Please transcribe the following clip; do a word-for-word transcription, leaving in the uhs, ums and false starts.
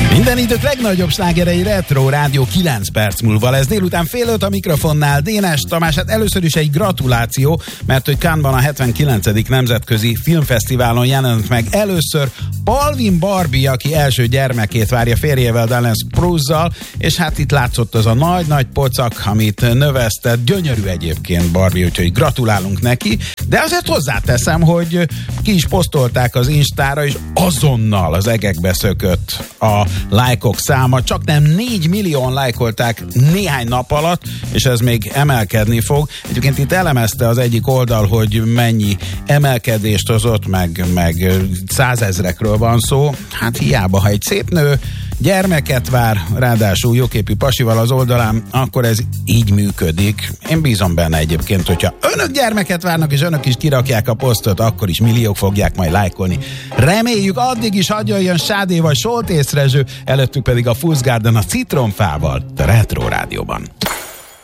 Minden idők legnagyobb slágerei Retro Rádió kilenc perc múlva lesz. Délután fél öt a mikrofonnál Dénes Tamás. Hát először is egy gratuláció, mert hogy Cannes-ban a hetvenkilencedik Nemzetközi Filmfesztiválon jelent meg először Alvin Barbie, aki első gyermekét várja férjével, Darlene Sprouse-zal, és hát itt látszott az a nagy-nagy pocak, amit növesztett. Gyönyörű egyébként Barbie, úgyhogy gratulálunk neki. De azért hozzáteszem, hogy ki is posztolták az Instára, és azonnal az egekbe szökött a lájkok száma. Csak nem négy millióan lájkolták néhány nap alatt, és ez még emelkedni fog. Egyébként itt elemezte az egyik oldal, hogy mennyi emelkedést hozott, meg, meg százezrekről van szó. Hát hiába, ha egy szép nő gyermeket vár, ráadásul jóképű pasival az oldalán, akkor ez így működik. Én bízom benne egyébként, hogyha önök gyermeket várnak, és önök is kirakják a posztot, akkor is milliók fogják majd lájkolni. Reméljük, addig is hagyja ilyen Sádé vagy Soltész Rezső, előttük pedig a Fuzz Garden a Citromfával, a Retro Rádióban.